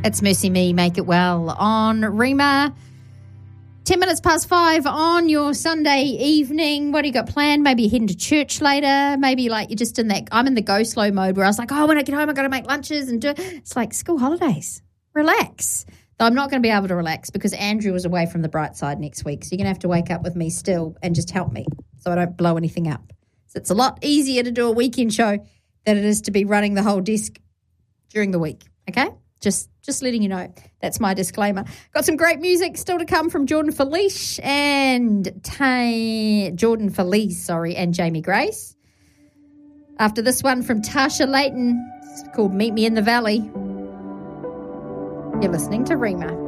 It's Mercy Me, Make It Well on Rima. 10 minutes past 5 on your Sunday evening. What do you got planned? Maybe you're heading to church later. Maybe like you're just in that, I'm in the go slow mode where I was like, oh, when I get home, I've got to make lunches and do it. It's like school holidays. Relax. Though I'm not going to be able to relax because Andrew is away from the bright side next week. So you're going to have to wake up with me still and just help me so I don't blow anything up. So it's a lot easier to do a weekend show than it is to be running the whole desk during the week. Okay? Just letting you know. That's my disclaimer. Got some great music still to come from Jordan Felice and Jamie Grace. After this one from Tasha Layton, it's called Meet Me in the Valley. You're listening to Rima.